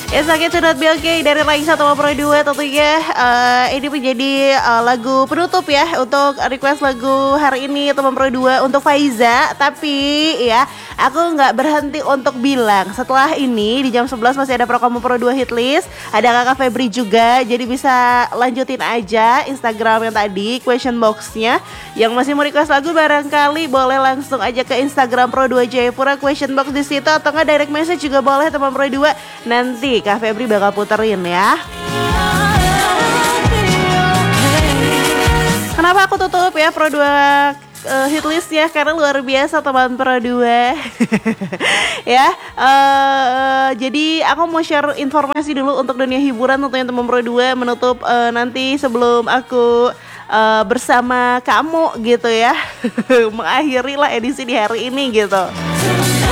It's okay to not be okay dari Raisa sama Pro 2 tentunya ini menjadi lagu penutup ya untuk request lagu hari ini teman Pro 2 untuk Faiza. Tapi ya aku nggak berhenti untuk bilang setelah ini di jam 11 masih ada promo Pro 2 Hitlist, ada Kakak Febri juga, jadi bisa lanjutin aja Instagram yang tadi question boxnya. Yang masih mau request lagu barangkali boleh langsung aja ke Instagram Pro 2 Jayapura question box di situ, atau nggak direct message juga boleh teman Pro 2. Nanti Kak Febri bakal puterin ya. Kenapa aku tutup ya Pro 2 hitlist ya, karena luar biasa teman Pro 2. Ya, jadi aku mau share informasi dulu untuk dunia hiburan tentunya teman Pro 2 menutup nanti sebelum aku bersama kamu gitu ya. Mengakhiri lah edisi di hari ini gitu.